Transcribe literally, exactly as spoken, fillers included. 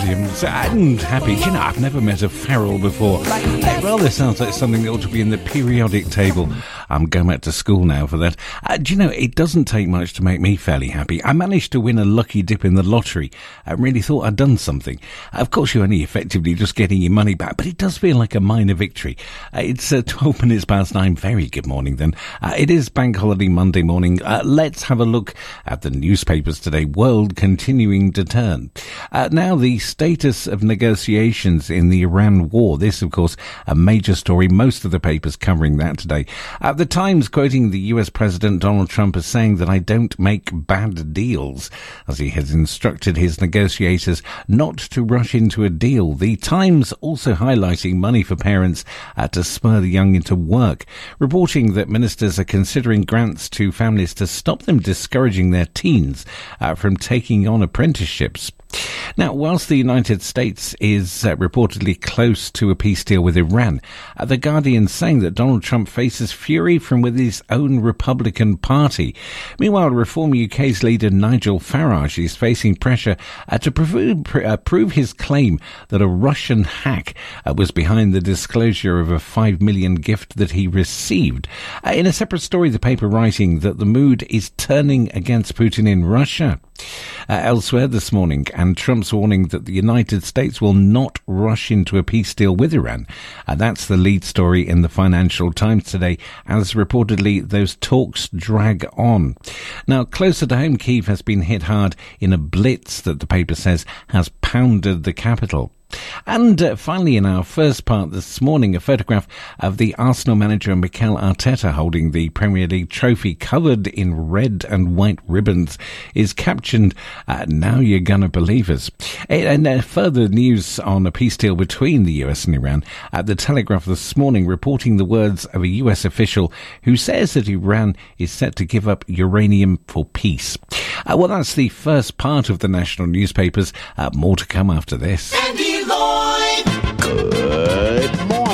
Williams and Happy. Do you know, I've never met a feral before. It rather sounds like something that ought to be in the periodic table. I'm going back to school now for that. Uh, do you know, it doesn't take much to make me fairly happy. I managed to win a lucky dip in the lottery. I really thought I'd done something. Of course, you're only effectively just getting your money back, but it does feel like a minor victory. Uh, it's uh, twelve minutes past nine. Very good morning then. Uh, it is Bank Holiday Monday morning. Uh, let's have a look at the newspapers today. World continuing to turn. Uh, now, the status of negotiations in the Iran war. This, of course, a major story. Most of the papers covering that today. Uh, the Times, quoting the U S President Donald Trump, as saying that I don't make bad deals, as he has instructed his negotiators not to rush into a deal. The Times also highlighting money for parents uh, to spur the young into work, reporting that ministers are considering grants to families to stop them discouraging their teens uh, from taking on apprenticeships. Now, whilst the United States is uh, reportedly close to a peace deal with Iran, uh, The Guardian saying that Donald Trump faces fury from within his own Republican Party. Meanwhile, Reform U K's leader Nigel Farage is facing pressure uh, to prove, pr- uh, prove his claim that a Russian hack uh, was behind the disclosure of a five million gift that he received. Uh, in a separate story, the paper writing that the mood is turning against Putin in Russia. Uh, elsewhere this morning, and Trump's warning that the United States will not rush into a peace deal with Iran. Uh, that's the lead story in the Financial Times today, as reportedly those talks drag on. Now, closer to home, Kyiv has been hit hard in a blitz that the paper says has pounded the capital. And uh, finally, in our first part this morning, a photograph of the Arsenal manager Mikel Arteta holding the Premier League trophy covered in red and white ribbons is captioned, uh, now you're gonna believe us. And uh, further news on a peace deal between the U S and Iran. At the Telegraph this morning, reporting the words of a U S official who says that Iran is set to give up uranium for peace. Uh, well, that's the first part of the national newspapers. Uh, more to come after this. Good